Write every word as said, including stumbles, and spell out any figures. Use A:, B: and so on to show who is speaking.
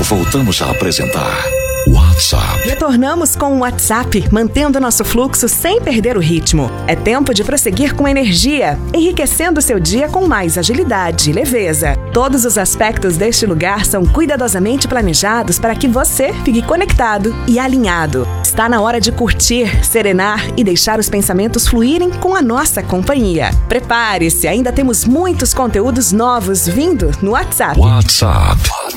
A: voltamos a apresentar WhatsApp.
B: Retornamos com o WhatsApp, mantendo nosso fluxo sem perder o ritmo. É tempo de prosseguir com energia, enriquecendo seu dia com mais agilidade e leveza. Todos os aspectos deste lugar são cuidadosamente planejados para que você fique conectado e alinhado. Está na hora de curtir, serenar e deixar os pensamentos fluírem com a nossa companhia. Prepare-se, ainda temos muitos conteúdos novos vindo no WhatsApp.
A: WhatsApp.